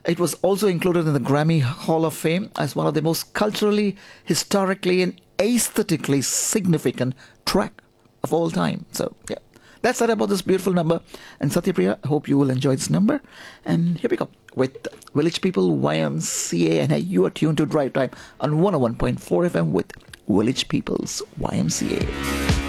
It was also included in the Grammy Hall of Fame as one of the most culturally, historically, and aesthetically significant track of all time. So, yeah. That's that about this beautiful number. And Satyapriya, I hope you will enjoy this number. And here we go with Village People YMCA. And you are tuned to Drive Time on 101.4 FM with Village People's YMCA.